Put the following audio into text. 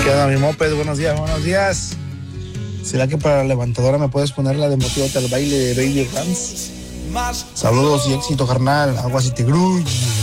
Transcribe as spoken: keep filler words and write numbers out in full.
¿Qué onda, mi moped? Buenos días, buenos días. ¿Será que para la levantadora me puedes poner la de Motívate al baile de Baby Rams? Saludos y éxito, carnal. Aguas y tigruy.